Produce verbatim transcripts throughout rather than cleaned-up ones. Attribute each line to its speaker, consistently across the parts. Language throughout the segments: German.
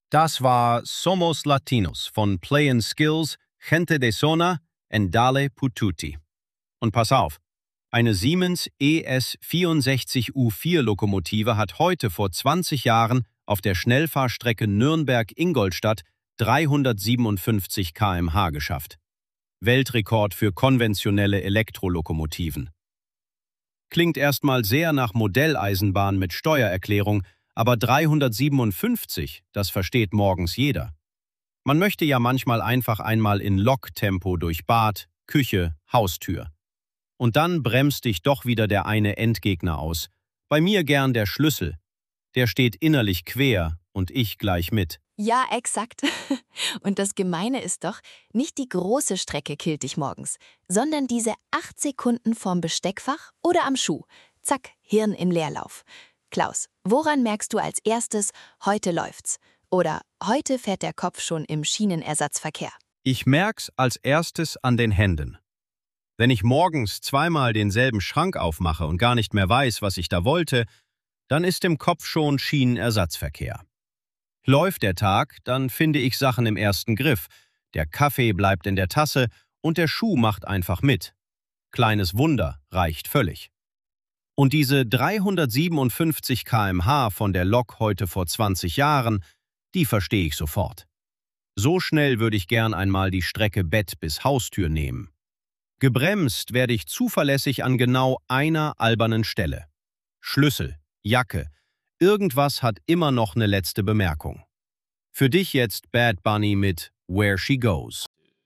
Speaker 1: Das war Somos Latinos von Play and Skills, Gente de Zona and Dale Pututi. Und pass auf, eine Siemens E S vierundsechzig U vier Lokomotive hat heute vor zwanzig Jahren auf der Schnellfahrstrecke Nürnberg-Ingolstadt dreihundertsiebenundfünfzig Kilometer pro Stunde geschafft. Weltrekord für konventionelle Elektrolokomotiven. Klingt erstmal sehr nach Modelleisenbahn mit Steuererklärung, aber dreihundertsiebenundfünfzig, das versteht morgens jeder. Man möchte ja manchmal einfach einmal in Loktempo durch Bad, Küche, Haustür. Und dann bremst dich doch wieder der eine Endgegner aus. Bei mir gern der Schlüssel. Der steht innerlich quer und ich gleich mit.
Speaker 2: Ja, exakt. Und das Gemeine ist doch, nicht die große Strecke killt dich morgens, sondern diese acht Sekunden vorm Besteckfach oder am Schuh. Zack, Hirn im Leerlauf. Klaus, woran merkst du als erstes, heute läuft's? Oder heute fährt der Kopf schon im Schienenersatzverkehr?
Speaker 1: Ich merk's als erstes an den Händen. Wenn ich morgens zweimal denselben Schrank aufmache und gar nicht mehr weiß, was ich da wollte, dann ist im Kopf schon Schienenersatzverkehr. Läuft der Tag, dann finde ich Sachen im ersten Griff. Der Kaffee bleibt in der Tasse und der Schuh macht einfach mit. Kleines Wunder, reicht völlig. Und diese dreihundertsiebenundfünfzig Kilometer pro Stunde von der Lok heute vor zwanzig Jahren, die verstehe ich sofort. So schnell würde ich gern einmal die Strecke Bett bis Haustür nehmen. Gebremst werde ich zuverlässig an genau einer albernen Stelle. Schlüssel, Jacke, irgendwas hat immer noch eine letzte Bemerkung. Für dich jetzt Bad Bunny mit Where She Goes.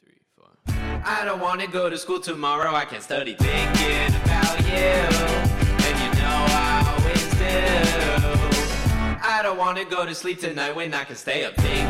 Speaker 3: I don't wanna go to school tomorrow, I can't study thinking about you. And you know I always do. I don't wanna go to sleep tonight when I can stay up thinking